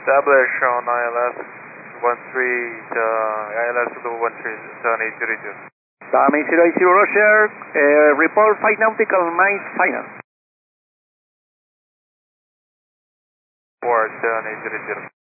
Establish on ILS 13, ILS 13, 7802. Dami 080 Roger, report 5 nautical miles final. 47800.